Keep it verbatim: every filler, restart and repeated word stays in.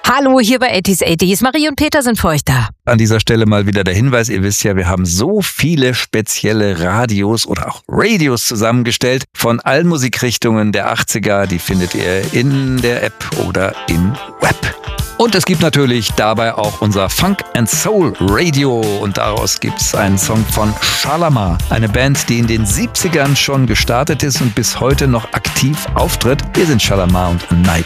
Hallo, hier bei achtzig achtzig. Marie und Peter sind für euch da. An dieser Stelle mal wieder der Hinweis, ihr wisst ja, wir haben so viele spezielle Radios oder auch Radios zusammengestellt von allen Musikrichtungen der achtziger. Die findet ihr in der App oder im Web. Und es gibt natürlich dabei auch unser Funk and Soul Radio und daraus gibt's einen Song von Shalamar, eine Band, die in den siebzigern schon gestartet ist und bis heute noch aktiv auftritt. Wir sind Shalamar und A Night